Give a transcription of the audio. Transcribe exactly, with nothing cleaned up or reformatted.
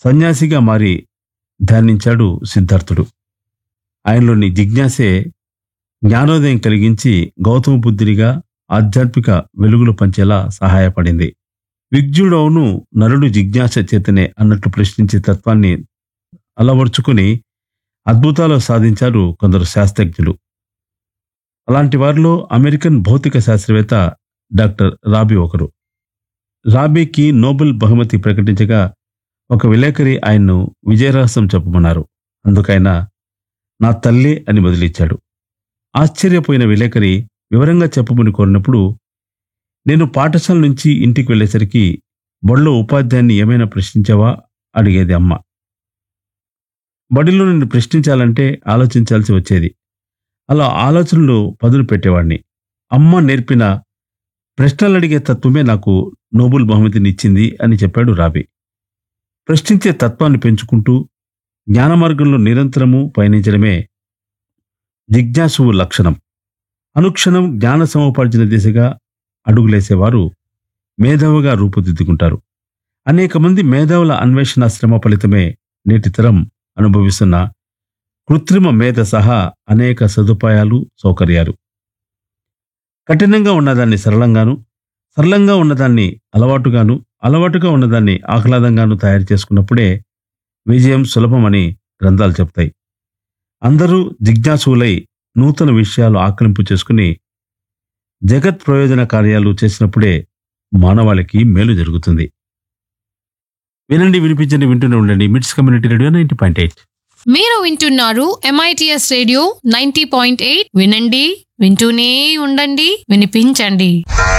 సన్యాసిగా మారి ధ్యానించాడు సిద్ధార్థుడు. ఆయనలోని జిజ్ఞాసే జ్ఞానోదయం కలిగించి గౌతమ బుద్ధుడిగా ఆధ్యాత్మిక వెలుగులు పంచేలా సహాయపడింది. విజ్ఞుడవును నరుడు జిజ్ఞాస చేతనే అన్నట్లు ప్రశ్నించే తత్వాన్ని అలవర్చుకుని అద్భుతాలు సాధించారు కొందరు శాస్త్రజ్ఞులు. అలాంటి వారిలో అమెరికన్ భౌతిక శాస్త్రవేత్త డాక్టర్ రాబీ ఒకరు. రాబీకి నోబెల్ బహుమతి ప్రకటించగా ఒక విలేకరి ఆయన్ను విజయరహస్యం చెప్పమన్నారు. అందుకైన నా తల్లి అని బదిలిచ్చాడు. ఆశ్చర్యపోయిన విలేకరి వివరంగా చెప్పమని కోరినప్పుడు, నేను పాఠశాల నుంచి ఇంటికి వెళ్ళేసరికి బడిలో ఉపాధ్యాయున్ని ఏమైనా ప్రశ్నించావా అడిగేది అమ్మ. బడిలో నిన్ను ప్రశ్నించాలంటే ఆలోచించాల్సి వచ్చేది. అలా ఆలోచనలు పదును పెట్టేవాణ్ణి. అమ్మ నేర్పిన ప్రశ్నలు అడిగే తత్వమే నాకు నోబెల్ బహుమతిని ఇచ్చింది అని చెప్పాడు రాబీ. ప్రశ్నించే తత్వాన్ని పెంచుకుంటూ జ్ఞాన మార్గంలో నిరంతరము పయనించడమే జిజ్ఞాసువు లక్షణం. అనుక్షణం జ్ఞాన సముపార్జన దిశగా అడుగులేసేవారు మేధావుగా రూపుదిద్దుకుంటారు. అనేక మంది మేధావుల అన్వేషణ శ్రమ ఫలితమే నేటి తరం అనుభవిస్తున్న కృత్రిమ మేధ సహా అనేక సదుపాయాలు, సౌకర్యాలు. కఠినంగా ఉన్నదాన్ని సరళంగాను, సరళంగా ఉన్నదాన్ని అలవాటుగాను, అలవాటుగా ఉన్నదాన్ని ఆహ్లాదంగాను తయారు చేసుకున్నప్పుడే విజయం సులభమని గ్రంథాలు చెప్తాయి. అందరూ జిజ్ఞాసులై నూతన విషయాలు ఆకలింపు చేసుకుని జగత్ ప్రయోజన కార్యాలు చేసినప్పుడే మానవాళికి మేలు జరుగుతుంది. వినండి, వినిపించండి, వింటూనే ఉండండి. మిట్స్ community radio ninety point eight. మీరు వింటున్నారు MITS radio ninety point eight. వినండి, వింటూనే ఉండండి, వినిపించండి.